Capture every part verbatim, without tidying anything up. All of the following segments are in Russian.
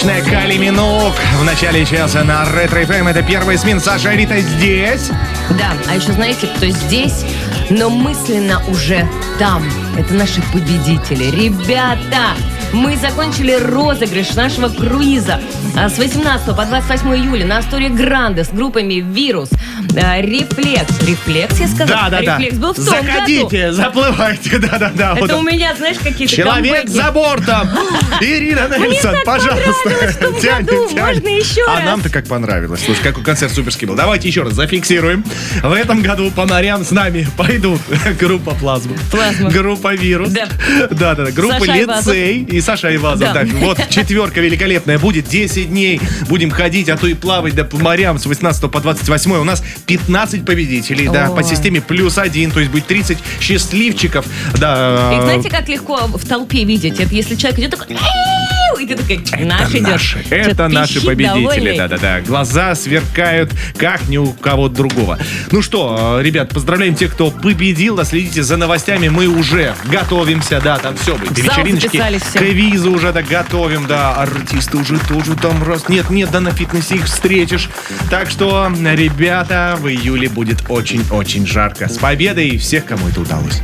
отличная Кали Миноуг в начале часа на Ретро эф эм. Это первая смена. Саша и Рита здесь. Да, а еще знаете, кто здесь, но мысленно уже там. Это наши победители. Ребята, мы закончили розыгрыш нашего круиза с восемнадцатого по двадцать восьмое июля на Астория Гранде с группами «Вирус», «Рефлекс». «Рефлекс», я сказала? Да, да, да. «Рефлекс» был в том Заходите, году. заплывайте. Да, да, да. Это вот у меня, знаешь, какие-то Человек камбэки. за бортом. Ирина Нельсон, пожалуйста. Тянем, тянем. Можно еще а раз? А нам-то как понравилось. Слушай, какой концерт суперский был. Давайте еще раз зафиксируем. В этом году по морям с нами пойдут группа «Плазма», Плазма. группа «Вирус», Да. Да, да, да. группа Саша «Лицей» и Саша Айвазов. Да. Да. Вот четверка великолепная. Будет десять дней. Будем ходить, а то и плавать да, по морям с восемнадцатого по двадцать восьмое. У нас пятнадцать победителей, да, Ой. по системе плюс один. То есть будет тридцать счастливчиков. Да. И знаете, как легко в толпе видеть? Это если человек идет такой... «Эу!» И ты такой, наш идет. Наши. Это Что-то наши пищит, победители. довольный. Да-да-да. Глаза сверкают, как ни у кого другого. Ну что, ребят, поздравляем тех, кто победил. Да, следите за новостями. Мы уже готовимся. Да, там все будет. В зал Вечериночки, записались все. квизы уже да, готовим. Да, артисты уже тоже там раз. Нет, нет, да на фитнесе их встретишь. Так что, ребята, в июле будет очень-очень жарко. С победой всех, кому это удалось.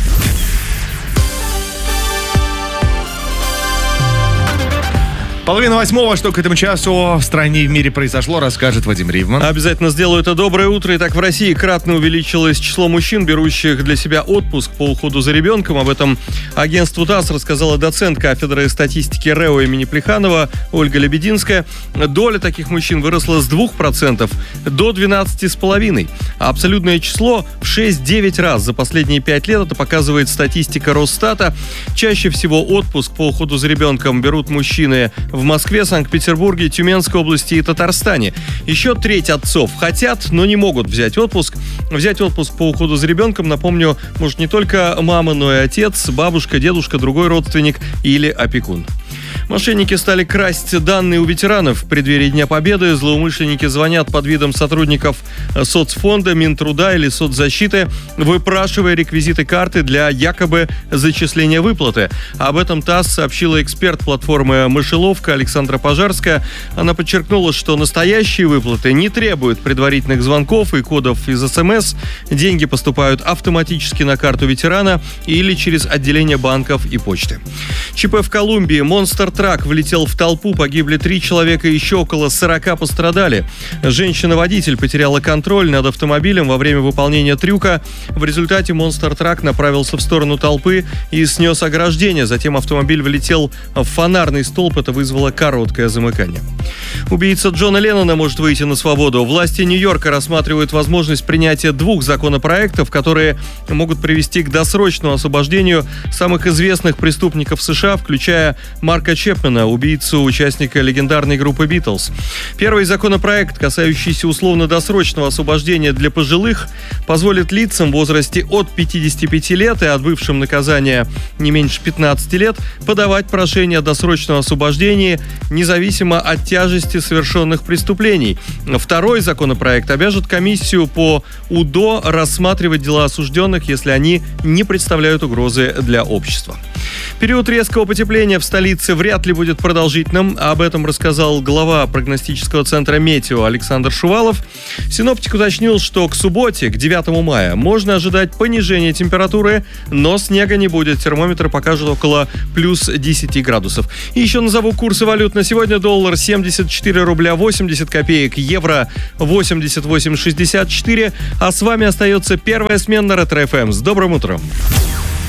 Половина восьмого, что к этому часу в стране и в мире произошло, расскажет Вадим Ривман. Обязательно сделаю это. Доброе утро. Итак, в России кратно увеличилось число мужчин, берущих для себя отпуск по уходу за ребенком. Об этом агентству ТАСС рассказала доцент кафедры статистики РЭО имени Плеханова Ольга Лебединская. Доля таких мужчин выросла с двух процентов до двенадцати целых пяти десятых процента. Абсолютное число в шесть-девять раз за последние пять лет. Это показывает статистика Росстата. Чаще всего отпуск по уходу за ребенком берут мужчины в Москве, Санкт-Петербурге, Тюменской области и Татарстане. Еще треть отцов хотят, но не могут взять отпуск. Взять отпуск по уходу за ребенком, напомню, может не только мама, но и отец, бабушка, дедушка, другой родственник или опекун. Мошенники стали красть данные у ветеранов. В преддверии Дня Победы злоумышленники звонят под видом сотрудников соцфонда, Минтруда или соцзащиты, выпрашивая реквизиты карты для якобы зачисления выплаты. Об этом ТАСС сообщила эксперт платформы «Мышеловка» Александра Пожарская. Она подчеркнула, что настоящие выплаты не требуют предварительных звонков и кодов из СМС. Деньги поступают автоматически на карту ветерана или через отделение банков и почты. ЧП в Колумбии. Монстр-трак влетел в толпу, погибли три человека, еще около сорока пострадали. Женщина-водитель потеряла контроль над автомобилем во время выполнения трюка. В результате монстр-трак направился в сторону толпы и снес ограждение. Затем автомобиль влетел в фонарный столб. Это вызвало короткое замыкание. Убийца Джона Леннона может выйти на свободу. Власти Нью-Йорка рассматривают возможность принятия двух законопроектов, которые могут привести к досрочному освобождению самых известных преступников США, включая Марка Чепмена, убийцу участника легендарной группы «Битлз». Первый законопроект, касающийся условно-досрочного освобождения для пожилых, позволит лицам в возрасте от пятидесяти пяти лет и отбывшим наказание не меньше пятнадцати лет подавать прошение о досрочном освобождении независимо от тяжести совершенных преступлений. Второй законопроект обяжет комиссию по УДО рассматривать дела осужденных, если они не представляют угрозы для общества. Период резкого потепления в столице вряд ли будет продолжительным. Об этом рассказал глава прогностического центра «Метео» Александр Шувалов. Синоптик уточнил, что к субботе, к девятому мая, можно ожидать понижения температуры, но снега не будет. Термометр покажет около плюс десяти градусов. И еще назову курсы валют на сегодня. Доллар семьдесят четыре рубля восемьдесят копеек, евро восемьдесят восемь шестьдесят четыре. А с вами остается первая смена Ретро эф эм. С добрым утром!